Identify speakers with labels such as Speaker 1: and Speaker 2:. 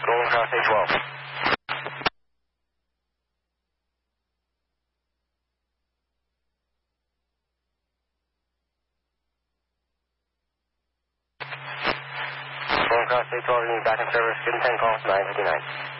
Speaker 1: Golden Cross A12. Golden Cross A12, you need back in service. Good 10 call, 959.